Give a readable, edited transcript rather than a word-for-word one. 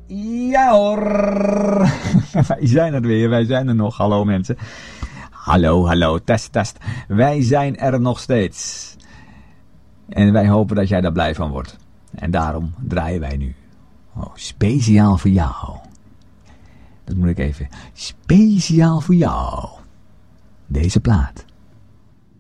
Ja hoor, wij zijn het weer, wij zijn er nog. Hallo mensen. Hallo, test. Wij zijn er nog steeds. En wij hopen dat jij daar blij van wordt. En daarom draaien wij nu. Oh, speciaal voor jou. Dat moet ik even. Speciaal voor jou. Deze plaat.